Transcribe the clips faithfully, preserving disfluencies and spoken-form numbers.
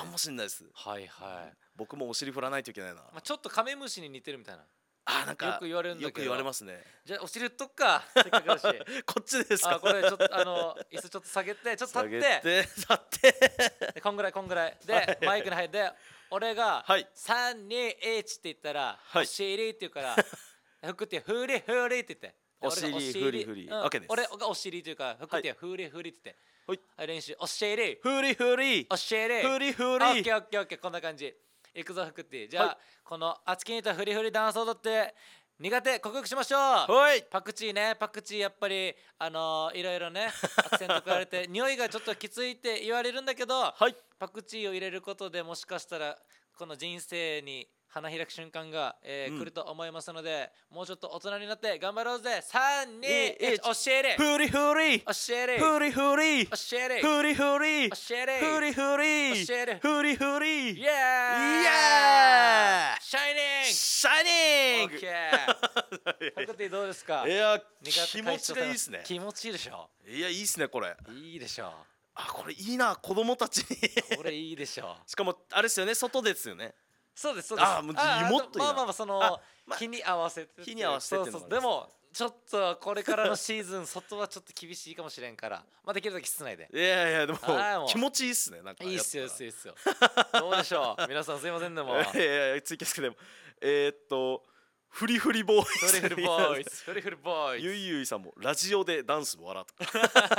もしれないです。 はいはい。 僕もお尻振らないといけないな。 まあ、ちょっとカメムシに似てるみたいな。 あーなんかよく言われるんだけど。 よく言われますね。 じゃあお尻振っとくか、せっかくだし。 こっちですか。 あ、これちょっとあの椅子ちょっと下げてちょっと立って下げて立ってでこんぐらいこんぐらいでマイクに入って俺がはいさんにいちって言ったら、 はいお尻って言うから服ってフリフリって言って。 お尻俺がフリフリうん OK です。 俺がお尻っていうか服ってフリフリって言って。 はいはい練習お尻フリフリお尻フリフリオッケーオッケーオッケーこんな感じ。いくぞ服ってじゃあ、 はい、 このあつきにいたフリフリダンス踊って苦手克服しましょう。 はいパクチーねパクチーやっぱりあのー、いろいろねアクセント加えられて匂いがちょっときついって言われるんだけど、 はい、 パクチーを入れることでもしかしたらこの人生に花開く瞬間が、えーうん来ると思いますので、もうちょっと大人になって頑張ろうぜ。さんにいち教えれフリフリ教えれフリフリ教えれフリフリ教えれフリフリ教えれフリフリイエーイイエーイシャイニングシャイニングオッケーパクティどうですか。 いや苦手気持ちがいいですね。 気持ちいいでしょ。 いやいいっすねこれ。 いいでしょ。 あこれいいな子供たちにこれいいでしょ。 しかもあれですよね外ですよね。 そうですそうです。 あもうあもっといいなまあまあまあそのあまあ日に合わせて日に合わせてっていうのそうもありますそうでもちょっとこれからのシーズン外はちょっと厳しいかもしれんからまあできるだけ室内で。 いやいやでもあーもう気持ちいいっすねなんかいいっすよいいやっすよいいっすよ。どうでしょう皆さんすいませんでも。 ったらいやいやツイキャスでもえー、っとフリフリボーイフリフリボーイズフリフリボーイズ。 ゆいゆいさんもラジオでダンスも笑うとか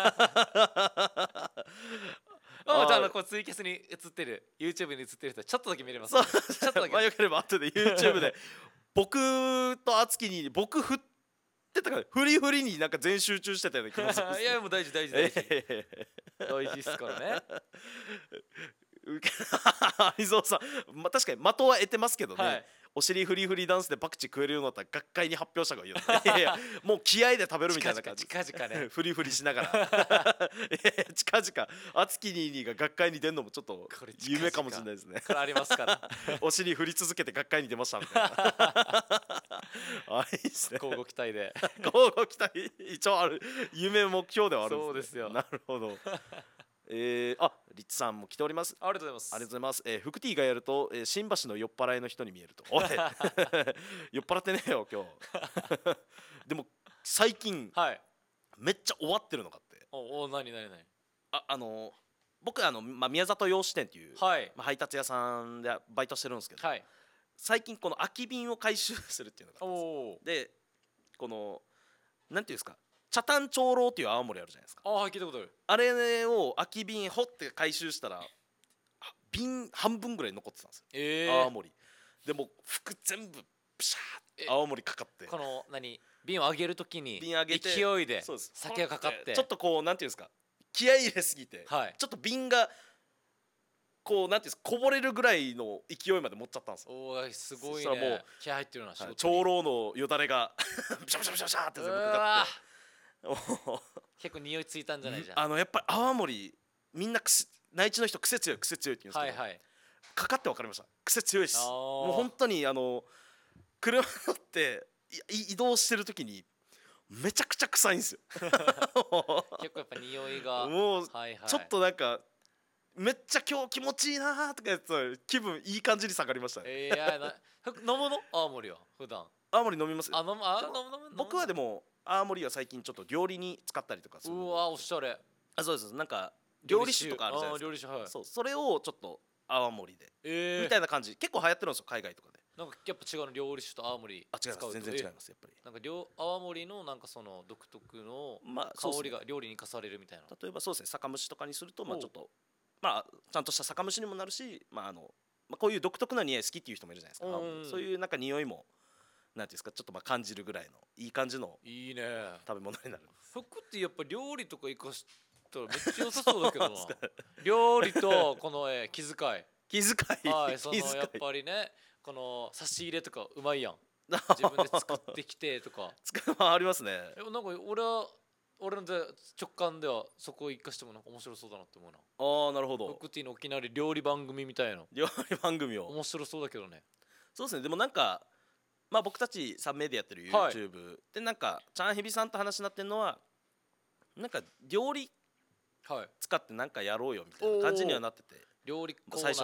あじゃああのこうツイキャスに映ってる YouTube に映ってる人はちょっとだけ見れますそうね。ちょっとだけまあよければ後で YouTube で僕とあつきに僕振ってたからフリフリになんか全集中してたような気がするんですいよやもう大事大事大事え大事っすからね。 ウケ有蔵さん、まあ、確かに的は得てますけどね、 はいお尻フリフリダンスでパクチー食えるようになったら学会に発表した方がいいよいやいやもう気合で食べるみたいな感じ近々近々ねフリフリしながらいやいや近々あつきにーが学会に出るのもちょっとこれ近々 夢かもしれないですねこれありますからお尻振り続けて学会に出ましたみたいなあいいっすね交互期待で。 交互期待一応ある夢目標ではあるんです、ね、 そうですよなるほどえー、あリッツさんも来ております。 ありがとうございます。 ありがとうございます。えー、フクティがやると、えー、新橋の酔っ払いの人に見えると。おい酔っ払ってねえよ今日。でも最近はいめっちゃ終わってるのかって。 おお何何何ああのー、僕あの、まあ、宮里洋紙店っていう、 はいまあ、配達屋さんでバイトしてるんですけど、 はい最近この空き瓶を回収するっていうのがあおるんおですでこのなんていうんですか茶炭長老っていう青森あるじゃないですか。 あはい聞いたことある。 あれを空き瓶掘って回収したら瓶半分ぐらい残ってたんですよ、 えー、 青森でも服全部プシャーって青森かかってこの何瓶を上げるときに瓶上げて勢いでそうです酒がかかってちょっとこうなんていうんですか気合い入れすぎて、 はいちょっと瓶がこうなんていうんですかこぼれるぐらいの勢いまで持っちゃったんですよ。 おーすごいそしたらもうね気合入ってるな仕事に。 長老のよだれがブシャブシャブシャブシャって全部かかってもう結構匂いついたんじゃないじゃん。 あのやっぱり泡盛みんなくせ内地の人癖強い癖強いって言うんですけど、 はいはいかかって分かりました癖強いです。 あーもう本当にあの車乗ってい移動してる時にめちゃくちゃ臭いんですよ結構やっぱ匂いがもうはいはいちょっとなんかめっちゃ今日気持ちいいなとかやつ気分いい感じに下がりましたね。 えー、いやなふ飲むの青森は普段。 泡盛飲みますあ飲むあでも飲む飲む飲む僕はでも泡盛は最近ちょっと料理に使ったりとかするうわおしゃれ。 あそうですなんか料理酒とかあるじゃないですか。 料理酒はいそうそれをちょっと泡盛でえー、 みたいな感じ結構流行ってるんですよ海外とかで。 なんかやっぱ違うの料理酒と青森あ違います全然違いますやっぱり。 なんか両泡盛のなんかその独特のまあ香りそうですねが料理に生かされるみたいな。 例えばそうですね酒蒸しとかにするとまあおうちょっとまあちゃんとした酒蒸しにもなるしまああのまあこういう独特な匂い好きっていう人もいるじゃないですか。 うんうんうんそういうなんか匂いもなんていうんですかちょっとまあ感じるぐらいのいい感じのいいね。 食べ物になる。 服ってやっぱ料理とか生かしたらめっちゃ良さそうだけどなそうなんです料理とこの、えー、気遣い気遣いはいその気遣いやっぱりねこの差し入れとかうまいやん自分で作ってきてとか使うありますね。 でもなんか俺は俺の直感ではそこを生かしてもなんか面白そうだなって思うな。 ああなるほど。 フクティの沖縄で料理番組みたいな料理番組を面白そうだけどね。 そうですねでもなんかまあ僕たちさん名でやってるはい YouTube でなんかチャンヘビさんと話になってるのはなんか料理はい使ってなんかやろうよみたいな感じにはなってて料理コーナー最初